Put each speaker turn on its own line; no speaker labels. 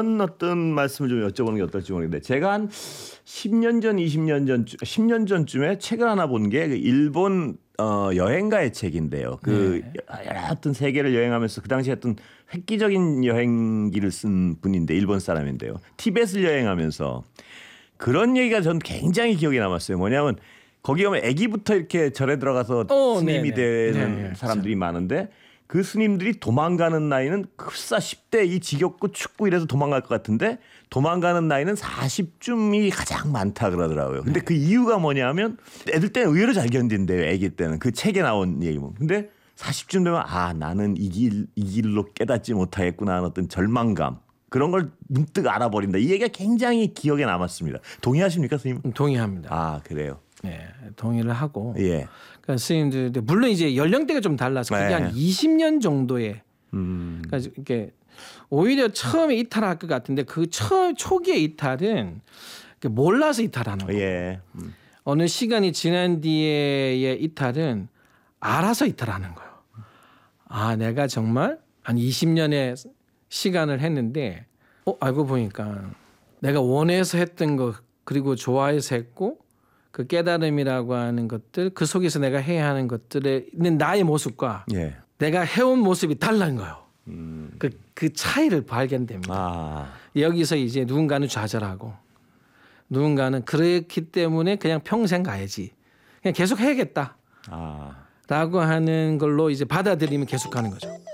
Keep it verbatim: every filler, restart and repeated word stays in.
이런 어떤 말씀을 좀 여쭤보는 게 어떨지 모르겠는데 제가 한 십 년 전, 이십 년 전, 십 년 전쯤에 책을 하나 본 게 그 일본 어, 여행가의 책인데요. 그
네.
여러 어떤 세계를 여행하면서 그 당시에 어떤 획기적인 여행기를 쓴 분인데 일본 사람인데요. 티벳을 여행하면서 그런 얘기가 전 굉장히 기억에 남았어요. 뭐냐면 거기 가면 아기부터 이렇게 절에 들어가서
어,
스님이
네네.
되는
네,
사람들이 많은데 그 스님들이 도망가는 나이는 흡사 십 대 이 지겹고 춥고 이래서 도망갈 것 같은데 도망가는 나이는 사십쯤이 가장 많다 그러더라고요. 근데 그 이유가 뭐냐면 애들 때는 의외로 잘 견딘대요. 아기 때는. 그 책에 나온 얘기면. 근데 사십쯤 되면 아 나는 이 길, 이 길로 깨닫지 못하겠구나 하는 어떤 절망감. 그런 걸 문득 알아버린다. 이 얘기가 굉장히 기억에 남았습니다. 동의하십니까, 선생님?
동의합니다.
아 그래요.
네, 동의를 하고.
예.
그러니까 스님들 물론 이제 연령대가 좀 달라서 그게
네.
한 이십 년 정도의.
음.
그러니까 이게 오히려 처음에 이탈할 것 같은데 그 처, 초기의 이탈은 몰라서 이탈하는 거예요.
예. 음.
어느 시간이 지난 뒤에의 이탈은 알아서 이탈하는 거예요. 아, 내가 정말 한 이십 년의 시간을 했는데 어, 알고 보니까 내가 원해서 했던 거 그리고 좋아해서 했고 그 깨달음이라고 하는 것들 그 속에서 내가 해야 하는 것들에 있는 나의 모습과
예.
내가 해온 모습이 달라는 거예요.
음.
그, 그 차이를 발견됩니다.
아.
여기서 이제 누군가는 좌절하고 누군가는 그렇기 때문에 그냥 평생 가야지. 그냥 계속 해야겠다.
아.
라고 하는 걸로 이제 받아들이면 계속 가는 거죠.